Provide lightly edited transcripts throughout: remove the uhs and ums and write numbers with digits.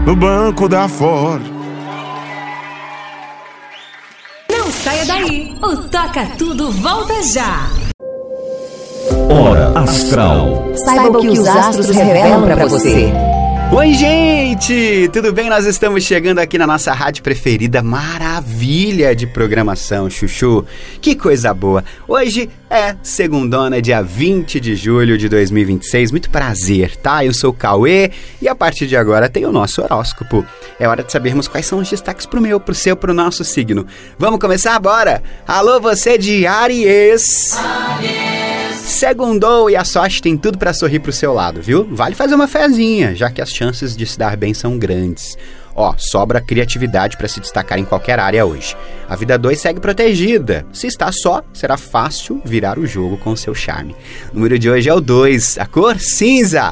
no banco da Ford. Não saia daí, o Toca Tudo volta já. Hora Astral. Saiba o que os astros revelam pra você. Oi, gente! Tudo bem? Nós estamos chegando aqui na nossa rádio preferida, maravilha de programação, Chuchu. Que coisa boa! Hoje é segundona, dia 20 de julho de 2026. Muito prazer, tá? Eu sou o Cauê e a partir de agora tem o nosso horóscopo. É hora de sabermos quais são os destaques pro meu, pro seu, pro nosso signo. Vamos começar? Bora! Alô, você de Áries! Segundou e a sorte tem tudo pra sorrir pro seu lado, viu? Vale fazer uma fezinha, já que as chances de se dar bem são grandes. Ó, sobra criatividade pra se destacar em qualquer área hoje. A vida 2 segue protegida. Se está só, será fácil virar o jogo com o seu charme. O número de hoje é o 2, a cor cinza.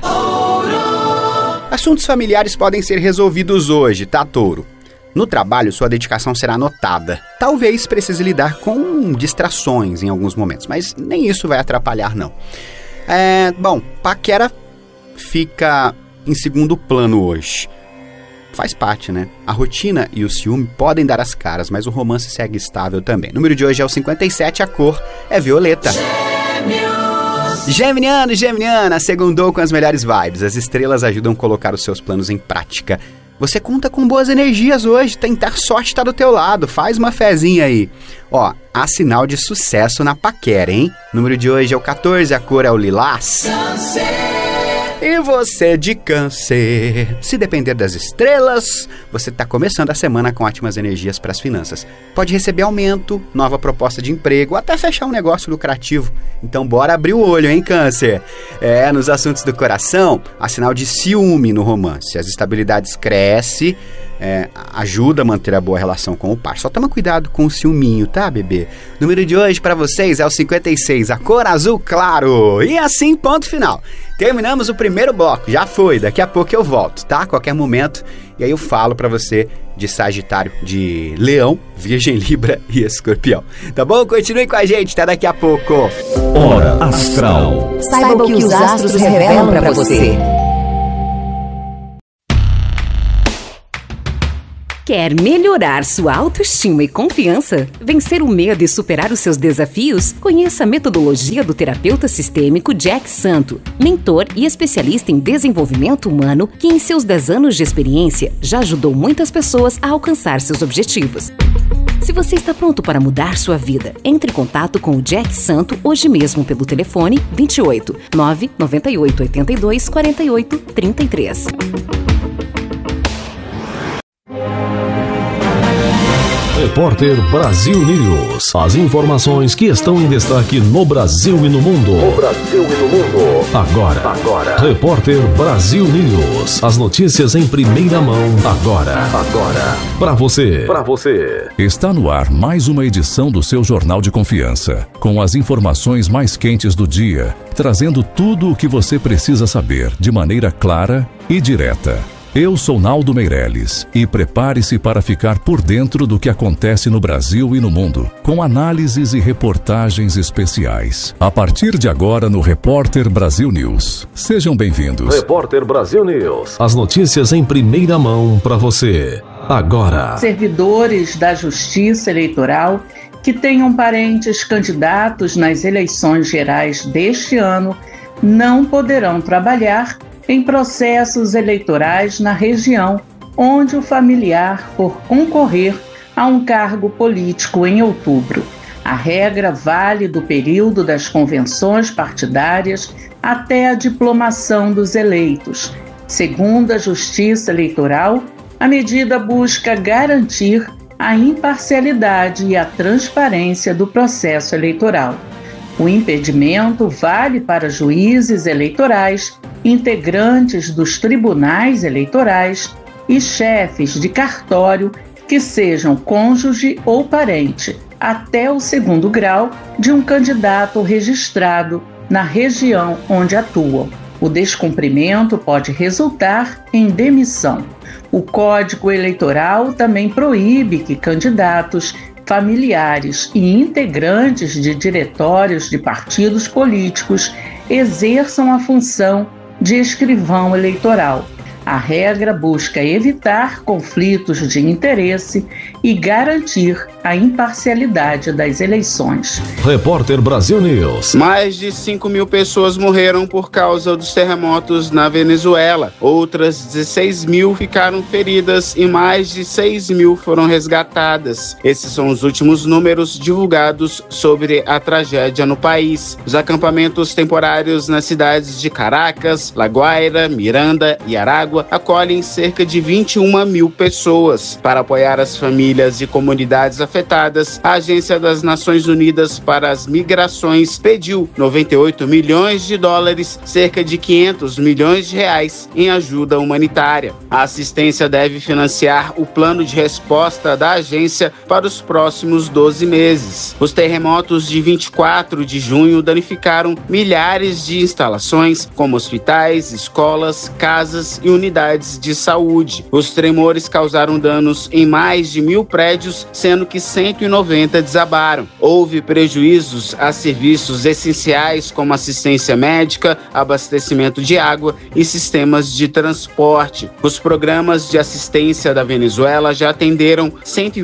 Assuntos familiares podem ser resolvidos hoje, tá, Touro? No trabalho, sua dedicação será notada. Talvez precise lidar com distrações em alguns momentos, mas nem isso vai atrapalhar, não. Bom, paquera fica em segundo plano hoje. Faz parte, né? A rotina e o ciúme podem dar as caras, mas o romance segue estável também. O número de hoje é o 57, a cor é violeta. Geminiano e Geminiana, segundou com as melhores vibes. As estrelas ajudam a colocar os seus planos em prática. Você conta com boas energias hoje, tentar sorte tá do teu lado, faz uma fezinha aí. Ó, há sinal de sucesso na paquera, hein? O número de hoje é o 14, a cor é o lilás. E você de Câncer, se depender das estrelas, você tá começando a semana com ótimas energias para as finanças. Pode receber aumento, nova proposta de emprego, até fechar um negócio lucrativo. Então bora abrir o olho, hein, Câncer? Nos assuntos do coração, há sinal de ciúme no romance. As estabilidades crescem, ajuda a manter a boa relação com o par. Só toma cuidado com o ciúminho, tá, bebê? O número de hoje para vocês é o 56, a cor azul claro. E assim, ponto final. Terminamos o primeiro bloco, já foi, daqui a pouco eu volto, tá? A qualquer momento, e aí eu falo pra você de Sagitário, de Leão, Virgem, Libra e Escorpião. Tá bom? Continue com a gente, até daqui a pouco. Hora Astral. Saiba o que os astros revelam pra você. Quer melhorar sua autoestima e confiança? Vencer o medo e superar os seus desafios? Conheça a metodologia do terapeuta sistêmico Jack Santo, mentor e especialista em desenvolvimento humano que em seus 10 anos de experiência já ajudou muitas pessoas a alcançar seus objetivos. Se você está pronto para mudar sua vida, entre em contato com o Jack Santo hoje mesmo pelo telefone 28 998 82 48 33. Repórter Brasil News. As informações que estão em destaque no Brasil e no mundo. Agora. Repórter Brasil News. As notícias em primeira mão. Agora. Pra você. Está no ar mais uma edição do seu Jornal de Confiança, com as informações mais quentes do dia, trazendo tudo o que você precisa saber de maneira clara e direta. Eu sou Naldo Meirelles e prepare-se para ficar por dentro do que acontece no Brasil e no mundo, com análises e reportagens especiais. A partir de agora no Repórter Brasil News. Sejam bem-vindos. Repórter Brasil News. As notícias em primeira mão para você. Agora. Servidores da Justiça Eleitoral que tenham parentes candidatos nas eleições gerais deste ano não poderão trabalhar em processos eleitorais na região onde o familiar for concorrer a um cargo político em outubro. A regra vale do período das convenções partidárias até a diplomação dos eleitos. Segundo a Justiça Eleitoral, a medida busca garantir a imparcialidade e a transparência do processo eleitoral. O impedimento vale para juízes eleitorais, integrantes dos tribunais eleitorais e chefes de cartório que sejam cônjuge ou parente, até o 2º grau de um candidato registrado na região onde atuam. O descumprimento pode resultar em demissão. O Código Eleitoral também proíbe que candidatos, familiares e integrantes de diretórios de partidos políticos exerçam a função de escrivão eleitoral. A regra busca evitar conflitos de interesse e garantir a imparcialidade das eleições. Repórter Brasil News. Mais de 5.000 pessoas morreram por causa dos terremotos na Venezuela. Outras 16.000 ficaram feridas e mais de 6.000 foram resgatadas. Esses são os últimos números divulgados sobre a tragédia no país. Os acampamentos temporários nas cidades de Caracas, La Guaira, Miranda e Aragua acolhem cerca de 21.000 pessoas. Para apoiar as famílias e comunidades afetadas, a Agência das Nações Unidas para as Migrações pediu 98 milhões de dólares, cerca de 500 milhões de reais, em ajuda humanitária. A assistência deve financiar o plano de resposta da agência para os próximos 12 meses. Os terremotos de 24 de junho danificaram milhares de instalações, como hospitais, escolas, casas e unidades de saúde. Os tremores causaram danos em mais de 1.000 prédios, sendo que 190 desabaram. Houve prejuízos a serviços essenciais como assistência médica, abastecimento de água e sistemas de transporte. Os programas de assistência da Venezuela já atenderam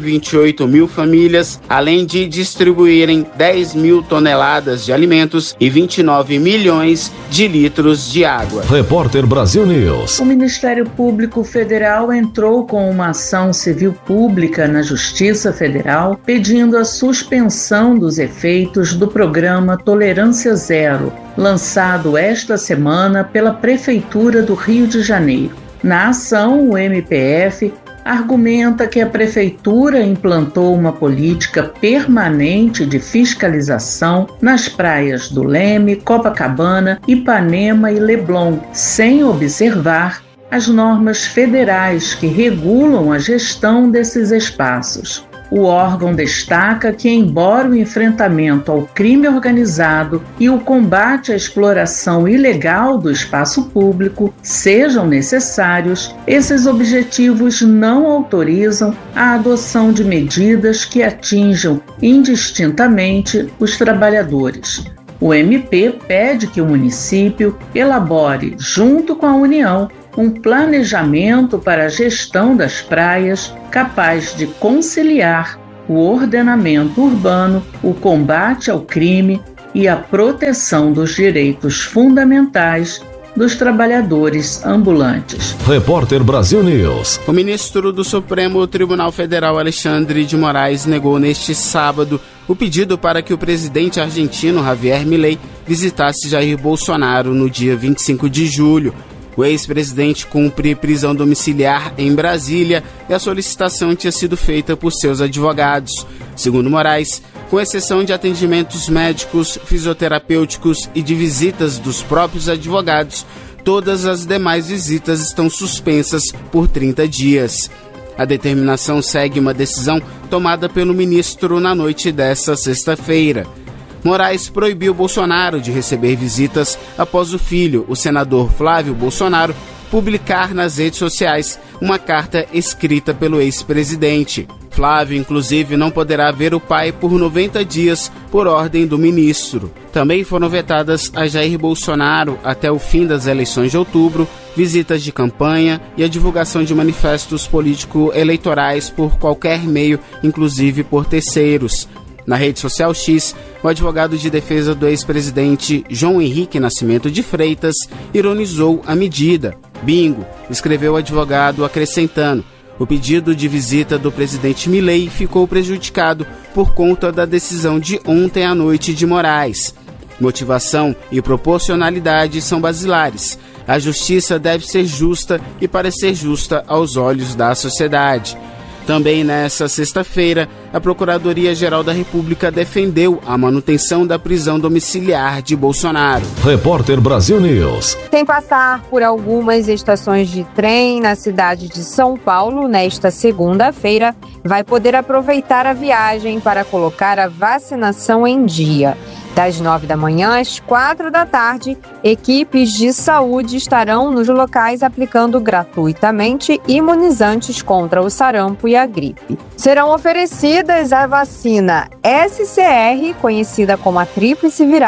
128.000 famílias, além de distribuírem 10.000 toneladas de alimentos e 29 milhões de litros de água. Repórter Brasil News. O Ministério Público Federal entrou com uma ação civil pública na Justiça Federal pedindo a suspensão dos efeitos do programa Tolerância Zero, lançado esta semana pela Prefeitura do Rio de Janeiro. Na ação, o MPF argumenta que a Prefeitura implantou uma política permanente de fiscalização nas praias do Leme, Copacabana, Ipanema e Leblon, sem observar as normas federais que regulam a gestão desses espaços. O órgão destaca que, embora o enfrentamento ao crime organizado e o combate à exploração ilegal do espaço público sejam necessários, esses objetivos não autorizam a adoção de medidas que atinjam indistintamente os trabalhadores. O MP pede que o município elabore, junto com a União, um planejamento para a gestão das praias capaz de conciliar o ordenamento urbano, o combate ao crime e a proteção dos direitos fundamentais dos trabalhadores ambulantes. Repórter Brasil News. O ministro do Supremo Tribunal Federal, Alexandre de Moraes, negou neste sábado o pedido para que o presidente argentino Javier Milei visitasse Jair Bolsonaro no dia 25 de julho. O ex-presidente cumpre prisão domiciliar em Brasília e a solicitação tinha sido feita por seus advogados. Segundo Moraes, com exceção de atendimentos médicos, fisioterapêuticos e de visitas dos próprios advogados, todas as demais visitas estão suspensas por 30 dias. A determinação segue uma decisão tomada pelo ministro na noite desta sexta-feira. Moraes proibiu Bolsonaro de receber visitas após o filho, o senador Flávio Bolsonaro, publicar nas redes sociais uma carta escrita pelo ex-presidente. Flávio, inclusive, não poderá ver o pai por 90 dias por ordem do ministro. Também foram vetadas a Jair Bolsonaro até o fim das eleições de outubro, visitas de campanha e a divulgação de manifestos político-eleitorais por qualquer meio, inclusive por terceiros. Na rede social X, o advogado de defesa do ex-presidente João Henrique Nascimento de Freitas ironizou a medida. Bingo, escreveu o advogado acrescentando: o pedido de visita do presidente Milei ficou prejudicado por conta da decisão de ontem à noite de Moraes. Motivação e proporcionalidade são basilares. A justiça deve ser justa e parecer justa aos olhos da sociedade. Também nesta sexta-feira, a Procuradoria-Geral da República defendeu a manutenção da prisão domiciliar de Bolsonaro. Repórter Brasil News. Sem passar por algumas estações de trem na cidade de São Paulo, nesta segunda-feira, vai poder aproveitar a viagem para colocar a vacinação em dia. Das 9 da manhã às 4 da tarde, equipes de saúde estarão nos locais aplicando gratuitamente imunizantes contra o sarampo e a gripe. Serão oferecidas a vacina SCR, conhecida como a tríplice viral,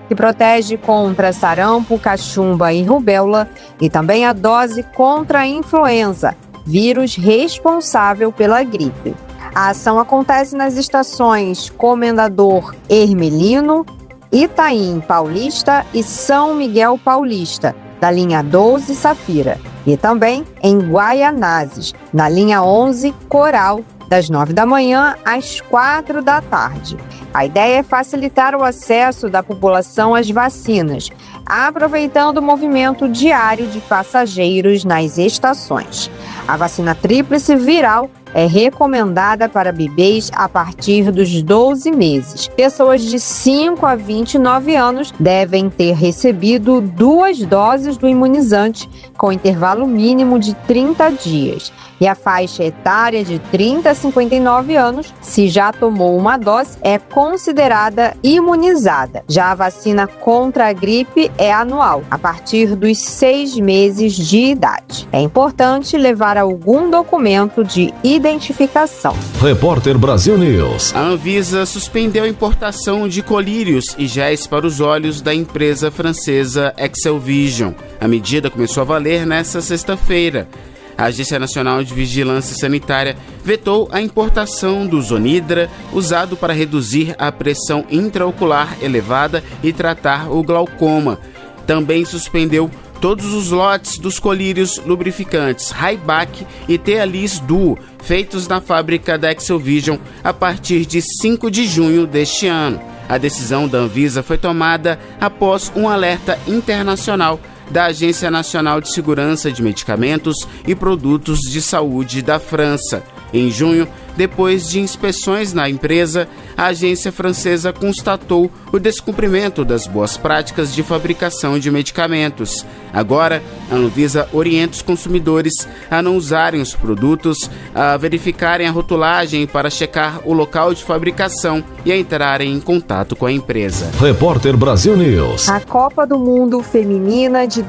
que protege contra sarampo, cachumba e rubéola, e também a dose contra a influenza, vírus responsável pela gripe. A ação acontece nas estações Comendador Hermelino, Itaim Paulista e São Miguel Paulista, da linha 12 Safira, e também em Guaianazes, na linha 11 Coral, das 9 da manhã às 4 da tarde. A ideia é facilitar o acesso da população às vacinas, aproveitando o movimento diário de passageiros nas estações. A vacina tríplice viral é recomendada para bebês a partir dos 12 meses. Pessoas de 5 a 29 anos devem ter recebido 2 doses do imunizante, com intervalo mínimo de 30 dias. E a faixa etária de 30 a 59 anos, se já tomou uma dose, é considerada imunizada. Já a vacina contra a gripe é anual, a partir dos 6 meses de idade. É importante levar algum documento de identificação. Repórter Brasil News. A Anvisa suspendeu a importação de colírios e géis para os olhos da empresa francesa Excelvision. A medida começou a valer nesta sexta-feira. A Agência Nacional de Vigilância Sanitária vetou a importação do Zonidra, usado para reduzir a pressão intraocular elevada e tratar o glaucoma. Também suspendeu todos os lotes dos colírios lubrificantes Hybac e Tealis Duo, feitos na fábrica da Excelvision a partir de 5 de junho deste ano. A decisão da Anvisa foi tomada após um alerta internacional da Agência Nacional de Segurança de Medicamentos e Produtos de Saúde da França. Em junho, depois de inspeções na empresa, a agência francesa constatou o descumprimento das boas práticas de fabricação de medicamentos. Agora, a Anvisa orienta os consumidores a não usarem os produtos, a verificarem a rotulagem para checar o local de fabricação e a entrarem em contato com a empresa. Repórter Brasil News. A Copa do Mundo Feminina de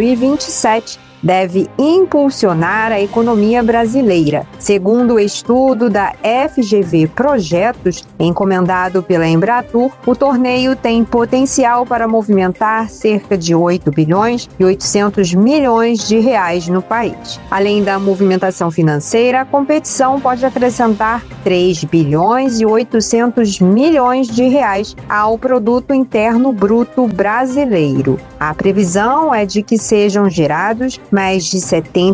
2027 deve impulsionar a economia brasileira. Segundo o estudo da FGV Projetos, encomendado pela Embratur, o torneio tem potencial para movimentar cerca de 8 bilhões e 800 milhões de reais no país. Além da movimentação financeira, a competição pode acrescentar 3 bilhões e 800 milhões de reais ao Produto Interno Bruto brasileiro. A previsão é de que sejam gerados mais de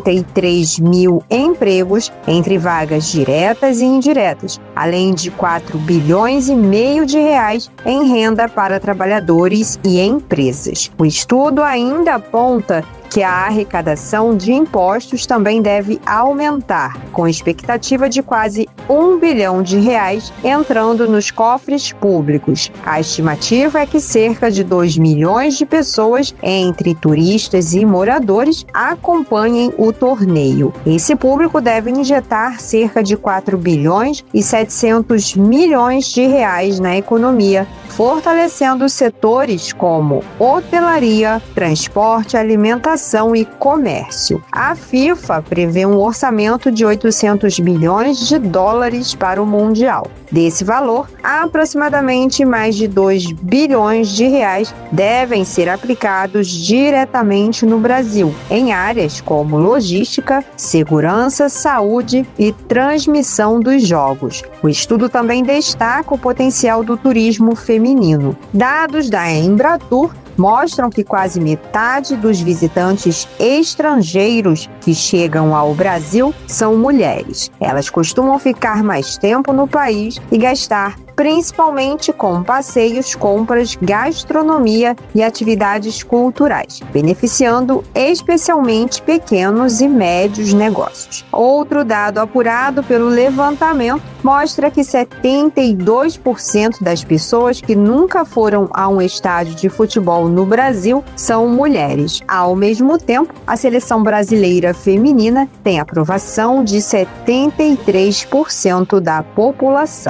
73 mil empregos entre vagas diretas e indiretas, além de 4 bilhões e meio de reais em renda para trabalhadores e empresas. O estudo ainda aponta que a arrecadação de impostos também deve aumentar, com expectativa de quase 1 bilhão de reais entrando nos cofres públicos. A estimativa é que cerca de 2 milhões de pessoas, entre turistas e moradores, acompanhem o torneio. Esse público deve injetar cerca de 4 bilhões e 700 milhões de reais na economia, fortalecendo setores como hotelaria, transporte, alimentação e comércio. A FIFA prevê um orçamento de 800 bilhões de dólares para o Mundial. Desse valor, aproximadamente mais de 2 bilhões de reais devem ser aplicados diretamente no Brasil, em áreas como logística, segurança, saúde e transmissão dos jogos. O estudo também destaca o potencial do turismo feminino. Dados da Embratur mostram que quase metade dos visitantes estrangeiros que chegam ao Brasil são mulheres. Elas costumam ficar mais tempo no país e gastar principalmente com passeios, compras, gastronomia e atividades culturais, beneficiando especialmente pequenos e médios negócios. Outro dado apurado pelo levantamento mostra que 72% das pessoas que nunca foram a um estádio de futebol no Brasil são mulheres. Ao mesmo tempo, a seleção brasileira feminina tem aprovação de 73% da população.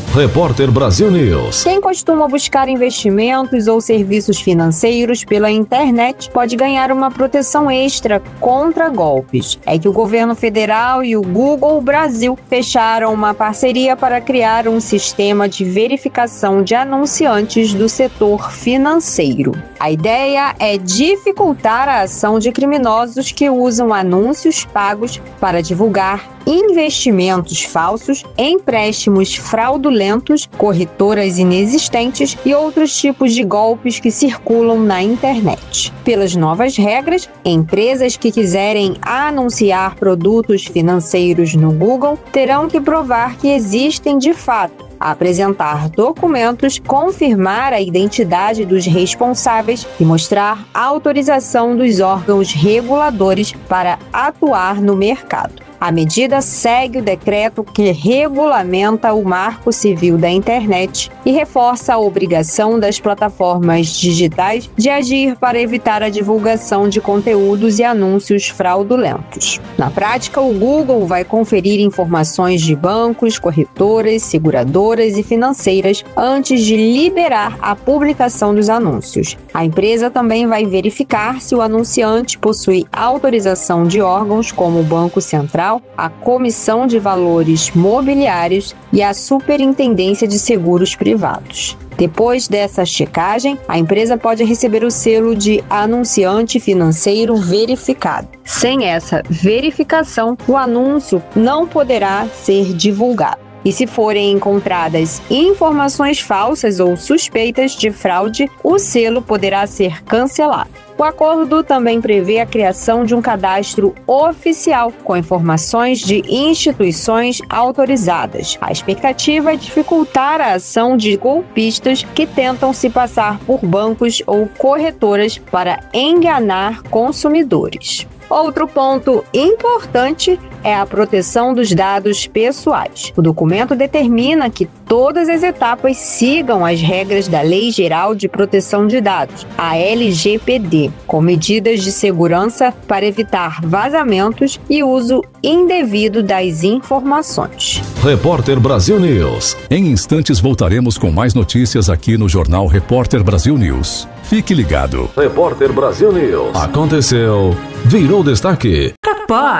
Repórter Brasil News. Quem costuma buscar investimentos ou serviços financeiros pela internet pode ganhar uma proteção extra contra golpes. É que o governo federal e o Google Brasil fecharam uma parceria para criar um sistema de verificação de anunciantes do setor financeiro. A ideia é dificultar a ação de criminosos que usam anúncios pagos para divulgar investimentos falsos, empréstimos fraudulentos, corretoras inexistentes e outros tipos de golpes que circulam na internet. Pelas novas regras, empresas que quiserem anunciar produtos financeiros no Google terão que provar que existem de fato, apresentar documentos, confirmar a identidade dos responsáveis e mostrar a autorização dos órgãos reguladores para atuar no mercado. A medida segue o decreto que regulamenta o Marco Civil da Internet e reforça a obrigação das plataformas digitais de agir para evitar a divulgação de conteúdos e anúncios fraudulentos. Na prática, o Google vai conferir informações de bancos, corretoras, seguradoras e financeiras antes de liberar a publicação dos anúncios. A empresa também vai verificar se o anunciante possui autorização de órgãos como o Banco Central, a Comissão de Valores Mobiliários e a Superintendência de Seguros Privados. Depois dessa checagem, a empresa pode receber o selo de anunciante financeiro verificado. Sem essa verificação, o anúncio não poderá ser divulgado. E se forem encontradas informações falsas ou suspeitas de fraude, o selo poderá ser cancelado. O acordo também prevê a criação de um cadastro oficial com informações de instituições autorizadas. A expectativa é dificultar a ação de golpistas que tentam se passar por bancos ou corretoras para enganar consumidores. Outro ponto importante é a proteção dos dados pessoais. O documento determina que todas as etapas sigam as regras da Lei Geral de Proteção de Dados, a LGPD, com medidas de segurança para evitar vazamentos e uso indevido das informações. Repórter Brasil News. Em instantes voltaremos com mais notícias aqui no Jornal Repórter Brasil News. Fique ligado. Repórter Brasil News. Aconteceu, virou destaque. Capó.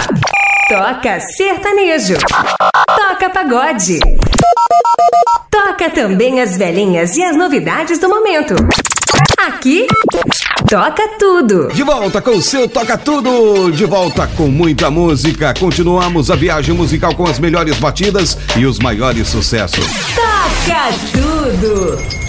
Toca sertanejo. Toca pagode. Toca também as velhinhas e as novidades do momento. Aqui, toca tudo. De volta com o seu Toca Tudo. De volta com muita música. Continuamos a viagem musical com as melhores batidas e os maiores sucessos. Toca tudo.